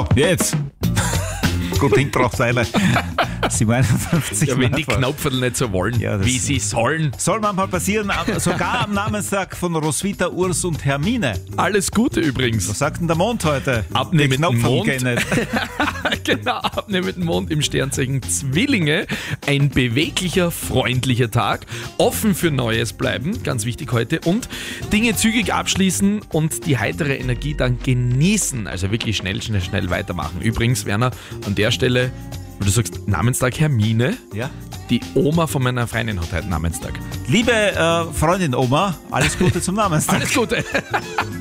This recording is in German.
So, jetzt. Gut, Hintrauchseile. 57 Ja, wenn die Mal. Knopferl nicht so wollen, Ja, das- wie sie sollen. Soll manchmal passieren, sogar am Namenstag von Roswitha, Urs und Hermine. Alles Gute übrigens. Was sagt denn der Mond heute? Abnehmenden Den Knopf Mond. kennen. Genau, abnehmenden Mond im Sternzeichen Zwillinge. Ein beweglicher, freundlicher Tag. Offen für Neues bleiben, ganz wichtig heute. Und Dinge zügig abschließen und die heitere Energie dann genießen. Also wirklich schnell weitermachen. Übrigens, Werner, an der Stelle, du sagst Namenstag Hermine. Ja. Die Oma von meiner Freundin hat heute Namenstag. Liebe Freundin Oma, alles Gute zum Namenstag. Alles Gute.